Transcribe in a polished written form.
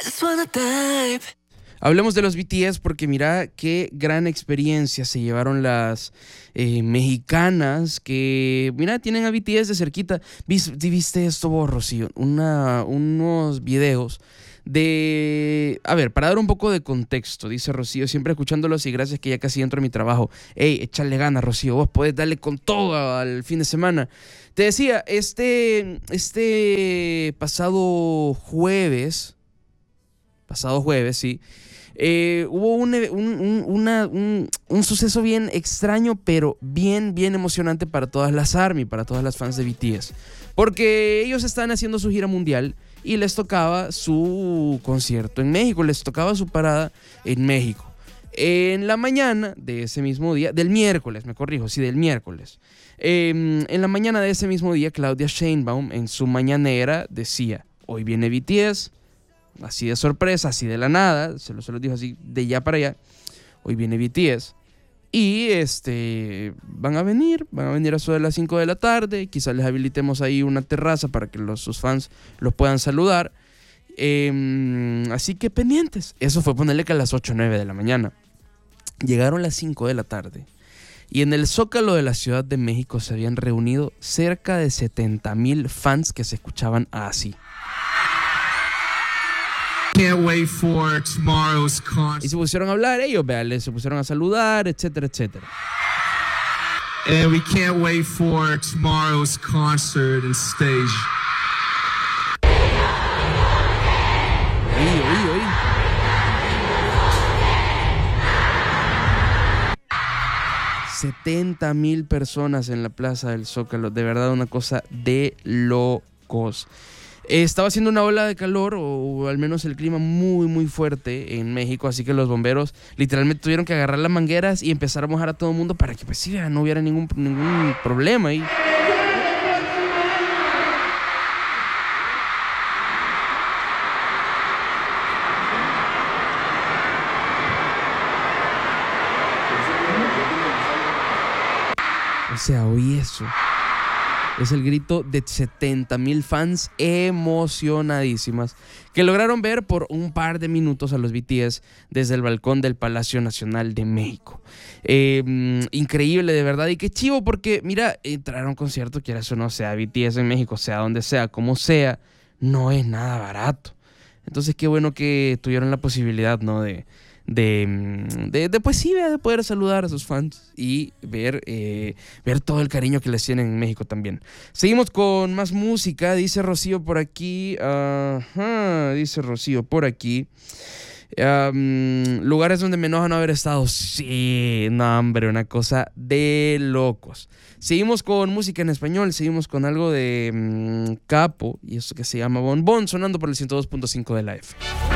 Just wanna dive. Hablemos de los BTS porque mira qué gran experiencia se llevaron las mexicanas que, mira, tienen a BTS de cerquita. ¿Viste esto vos, Rocío? Unos videos de... A ver, para dar un poco de contexto, dice Rocío, siempre escuchándolos y gracias que ya casi entro a mi trabajo. Ey, échale ganas, Rocío, vos podés darle con todo al fin de semana. Te decía, este pasado jueves, sí, hubo un suceso bien extraño, pero bien emocionante para todas las ARMY, para todas las fans de BTS. Porque ellos están haciendo su gira mundial y les tocaba su concierto en México, les tocaba su parada en México. En la mañana de ese mismo día, del miércoles, del miércoles. En la mañana de ese mismo día, Claudia Sheinbaum en su mañanera decía, hoy viene BTS. Así de sorpresa, así de la nada, se los dijo así de allá para allá. Hoy viene BTS y van a venir a eso de las 5 de la tarde. Quizás les habilitemos ahí una terraza para que sus fans los puedan saludar. Así que pendientes. Eso fue ponerle que a las 8 o 9 de la mañana. Llegaron las 5 de la tarde y en el Zócalo de la Ciudad de México se habían reunido cerca de 70,000 fans que se escuchaban así. Can't wait for tomorrow's concert. Y se pusieron a hablar ellos, vean, se pusieron a saludar, etcétera, etcétera. And we can't wait for tomorrow's concert and stage. Oí. 70,000 personas en la Plaza del Zócalo, de verdad una cosa de locos. Estaba haciendo una ola de calor, o al menos el clima muy fuerte en México, así que los bomberos literalmente tuvieron que agarrar las mangueras y empezar a mojar a todo el mundo para que pues sí, no hubiera ningún problema ahí. O sea, oí eso. Es el grito de 70,000 fans emocionadísimas que lograron ver por un par de minutos a los BTS desde el balcón del Palacio Nacional de México. Increíble, de verdad. Y qué chivo porque, mira, entrar a un concierto, quieras o no, sea BTS en México, sea donde sea, como sea, no es nada barato. Entonces, qué bueno que tuvieron la posibilidad, ¿no? Pues sí, de poder saludar a sus fans y ver todo el cariño que les tienen en México también. Seguimos con más música, dice Rocío por aquí. Lugares donde me enoja no haber estado. Sí, no, hombre, una cosa de locos. Seguimos con música en español, seguimos con algo de Capo y esto que se llama Bon Bon, sonando por el 102.5 de la F.